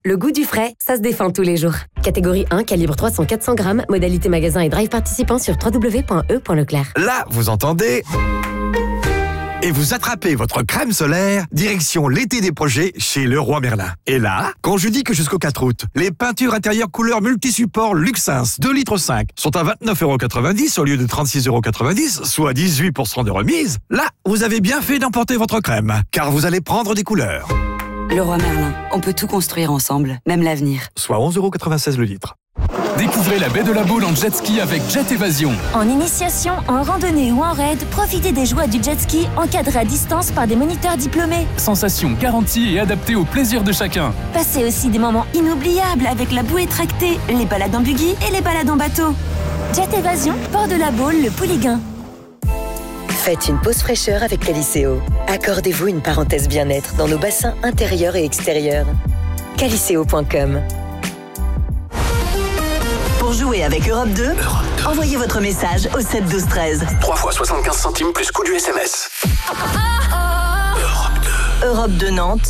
Le goût du frais, ça se défend tous les jours. Catégorie 1, calibre 300-400 grammes, modalité magasin et drive participant sur www.e.leclerc. Là, vous entendez... Et vous attrapez votre crème solaire, direction l'été des projets chez Leroy Merlin. Et là, quand je dis que jusqu'au 4 août, les peintures intérieures couleur multi-support Luxins 2,5 litres sont à 29,90 € au lieu de 36,90 €, soit 18% de remise, là, vous avez bien fait d'emporter votre crème, car vous allez prendre des couleurs. Leroy Merlin, on peut tout construire ensemble, même l'avenir. Soit 11,96 € le litre. Découvrez la baie de la Baule en jet ski avec Jet Évasion. En initiation, en randonnée ou en raid, profitez des joies du jet ski encadré à distance par des moniteurs diplômés. Sensation garantie et adaptée au plaisir de chacun. Passez aussi des moments inoubliables avec la bouée tractée, les balades en buggy et les balades en bateau. Jet Évasion, port de la Baule, le Pouliguen. Faites une pause fraîcheur avec Caliceo. Accordez-vous une parenthèse bien-être dans nos bassins intérieurs et extérieurs. Caliceo.com. Pour jouer avec Europe 2, envoyez votre message au 7 12 13. 3 fois 75 centimes plus coût du SMS. Europe 2 Nantes,